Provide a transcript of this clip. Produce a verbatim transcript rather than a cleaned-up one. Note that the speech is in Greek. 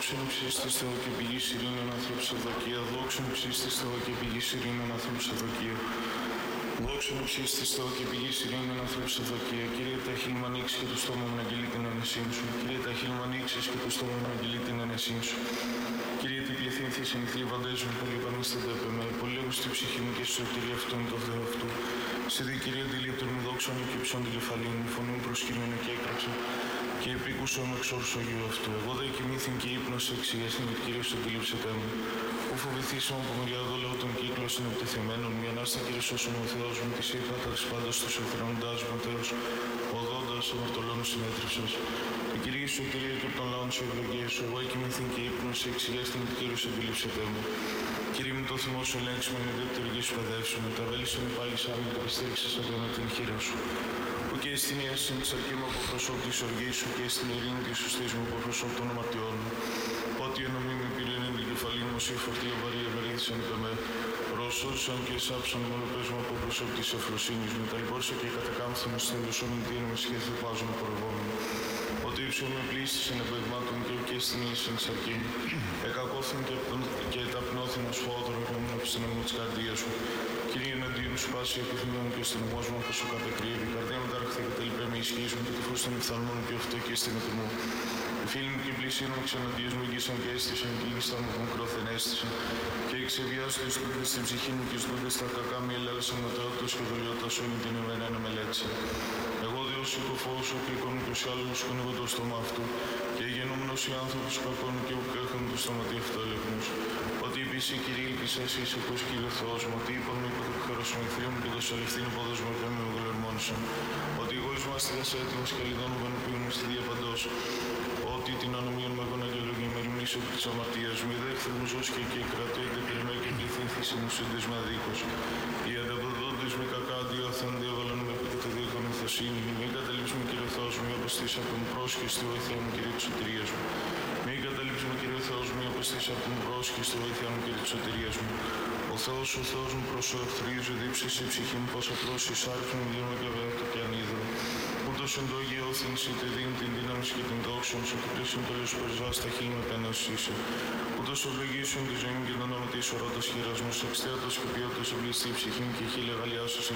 Δόξον υψίστης Θεό και πηγής ειρήνων ανθρώπους ευδοκία. Δόξον υψίστης Θεό και πηγής ειρήνων ανθρώπους ευδοκία. Δόξον υψίστης Θεό και πηγής ειρήνων ανθρώπους ευδοκία. Κύριε, τα χείλη μου ανοίξεις και το στόμα μου να αγγελεί την αινεσή σου. Κύριε, τα χείλη μου ανοίξεις και το στόμα μου να αγγελεί την αινεσή σου. Κύριε, την πληθύνθη συνηθλή βαντέζουν πολύ επανίσταται επ' εμέ. Πολύ λέγω στη ψυχή μου και στη σωτηρία αυτού είναι το Θεό αυτού. Σε δι, Κύριε, αντιλήπτον μου δόξα μου και ψών την κεφαλή μου. Φωνή μου προσκύνωνε και έκραξε. Και επίκουσον με εξόρσο γιο αυτού. Εγώ δε κοιμήθην και ύπνος εξηγέσιν με Κύριος αντιλήψετε μου. Ού φοβηθήσαμε από μεριά εδώ λέω των κύκλων συνεπτεθειμένων. Μη ανάστα Κύριε σώσον ο Θεός μου τη ήρθατα της πάντας τους ευθερόντας ματέως. Οδόντας αμαρτωλών συνέτριψας. Και Κύριε Ιησού, Κύριε και των λαών σου ευλογίες σου. Εγώ κοιμήθην και ύπνος εξηγέσιν με Κύριος αντιλήψετε μου. Κύριε μου το θυμό σου ελέγξουμε με διαπτωργή σου παιδεύσουμε. Τα βέλη σου με πάλι σαν και πιστέξεις εδώ με την χείρα σου. Που και στην ιέσιν της αρκή μου από προσώπου της οργής σου και στην ειρήνη της σωστής μου από προσώπου των αμαρτιών μου. Ό,τι εννομή με πυρήνη την κεφαλή μου, η φορτία βαρύ ευερήθησαν υπ' εμέ. Ρωσώσαν και εισάψαν μονοπές μου από προσώπου της ευφροσύνης μου. Τα λιπόρσα και κατακάμφθη μου στην δοσόμην τίνα με σχέση πάζουν απορρευόμενοι. Ότι ύψον με πλήστης εν επεγμάτων και και στην ίσιν της αρκή μου. Εκακόθην και, και ταπνώθην ως φόδωρο και ήμουν στην αιμού της καρδίας μου. Κύριε, εναντίον σου πάση η επιθυμία μου και στην αιμός μου όπως σου κατακρύβει. Η καρδία μου ταραχθεί και τελειπέ με ισχύς μου και τη φως των οφθαλμών και οφτέ και στην ετοιμού. Οι φίλοι μου και οι πλησίοι μου ξεναντίες μου εγγύσαν και έστησαν και ήγησαν μου μικρόθεν έστησαν. Και εξεβιάστο εις τούτες στην ψυχή μου και στούτες τα κακά μη ελέγησαν ματαιότητας και δολιότητας όλη την ημέρα να μελέτησε. Εγώ Διός οικοφόος ο κλικών μου και ως άλλους κονίγω το στόμα αυτού και γενόμενος οι άνθρωποι κακών και ουκέχον του στοματί αυτό ελεχνούς. Ότι είπεις η Κυρία ήλπισα εσύ είσαι πως Κύριε Θεός μου, ότι είπαμε υπό το χέρος μου ηθρίου μου και το σαλευτήν πόδος μου επέμει μου γλερμόνισαν. Ότι εγώ εις μάστιγας έτοιμος και λιδών μου βενοποιούν στη διαπαντός. Ότι την ανομίαν μου εγώ να γελογεί με ρημνήσω της αμαρτίας μου. Η δέχθη μου ζως και εκεί κρατώ είτε περιμέ και πληθύνθηση μου σύντες με αδίκως. Οι ανταποδόντες με κακά αντιόθεν διέβαλαν με επίτητα δίχων ηθοσύνη. Μην καταλήψουμε Κύριε Θεός μου, αποστήσα από την πρόσχεση στη βοήθεια μου Κύριε της σωτηρίας μου. Μην καταλήψουμε Κύριε Θεός μου, αποστήσα από την πρόσχεση στη βοήθεια μου Κύριε της σωτηρίας μου. Ο Θεός, ο Θεός μου προσωθρίζει, δίψει η ψυχή μου πως απλώσεις άρχουν δίνω και βέβαιο και ανίδρο. Ούτως εν το αγιώθην σοι τη δίνει την δύναμη και την δόξον σου και πλήσουν το λες περισβάς τα χείλη με πένας είσαι. Ούτως ευλογήσουν τη ζωή μου και τον όνομα της ορότας χειρασμός, εξτέατος και ποιότητας ευλιστή η ψυχή μου και χείλη αγαλιάσου